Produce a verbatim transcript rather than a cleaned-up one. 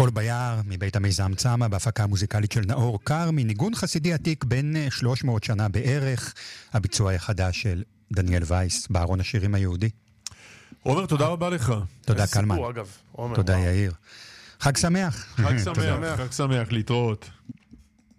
הכל ביער, מבית המיזם צמה, בהפקה מוזיקלית של נאור קר, מניגון חסידי עתיק בין שלוש מאות שנה בערך, הביצוע החדש של דניאל וייס, בארון השירים היהודי. עומר, תודה רבה לך. תודה קלמן. אגב, עומר, תודה יאיר. חג שמח. חג שמח, חג שמח, להתראות.